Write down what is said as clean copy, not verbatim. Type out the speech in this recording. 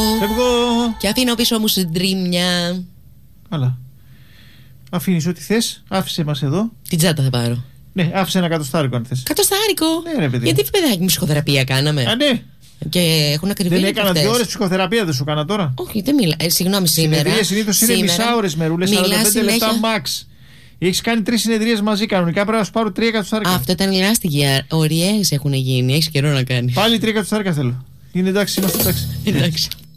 Φεύγω. Και αφήνω πίσω μου συντρίμμια. Καλά. Αφήνεις ό,τι θες. Άφησε μας εδώ. Την τσάντα θα πάρω. Ναι, άφησε ένα κατοστάρικο αν θες. Κατοστάρικο. Ναι, ρε παιδί. Γιατί παιδάκι μου ψυχοθεραπεία κάναμε. Α, ναι. Και έχουν ακριβή. Δεν έκανα 2 ώρες ψυχοθεραπεία, δεν σου έκανα τώρα. Όχι, δεν μιλά. Συγγνώμη, σήμερα. Συνεδρίες συνήθως είναι μισά ώρες μερούλες, 45 λεπτά max. Έχεις κάνει 3 συνεδρίες μαζί. Κανονικά πρέπει να σου πάρω 3 εκατοστάρικα. Αυτό ήταν λάστιγια. Ωριές έχουν γίνει. Έχεις καιρό να κάνεις. Πάλι 3 εκατοστάρικα θέλω. Είναι εντάξει, είμαστε εντάξει. Εντάξει.